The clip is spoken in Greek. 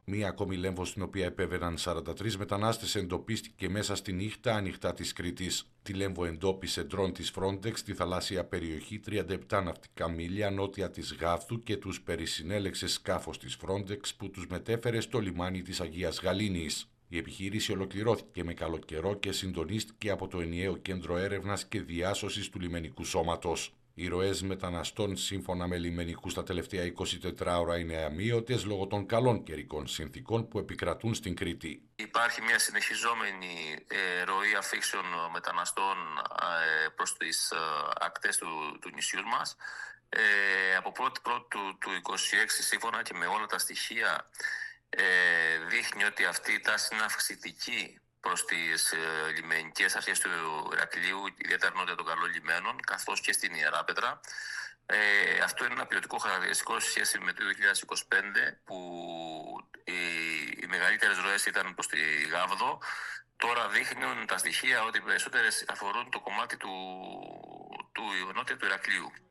Μία ακόμη λέμβος στην οποία επέβαιναν 43 μετανάστες εντοπίστηκε μέσα στη νύχτα ανοιχτά της Κρήτης. Τη λέμβο εντόπισε ντρόν της Frontex στη θαλάσσια περιοχή 37 ναυτικά μίλια νότια της Γάβδου και τους περισυνέλεξε σκάφος της Frontex που τους μετέφερε στο λιμάνι της Αγίας Γαλήνης. Η επιχείρηση ολοκληρώθηκε με καλοκαιρό και συντονίστηκε από το ενιαίο κέντρο έρευνας και διάσωσης του λιμενικού σώματος. Οι ροές μεταναστών σύμφωνα με λιμενικούς τα τελευταία 24 ώρα είναι αμείωτες λόγω των καλών καιρικών συνθήκων που επικρατούν στην Κρήτη. Υπάρχει μια συνεχιζόμενη ροή αφήξεων μεταναστών προς τις ακτές του νησιού μας. Από 1η του 26 σύμφωνα και με όλα τα στοιχεία δείχνει ότι αυτή η τάση είναι αυξητική προς τις λιμενικές αρχές του Ηρακλείου, ιδιαίτερα νότια των καλών λιμένων, καθώς και στην Ιεράπετρα. Αυτό είναι ένα ποιοτικό χαρακτηριστικό σε σχέση με το 2025, που οι μεγαλύτερες ροές ήταν προς τη Γάβδο. Τώρα δείχνουν τα στοιχεία ότι οι περισσότερες αφορούν το κομμάτι του νότια του Ηρακλείου.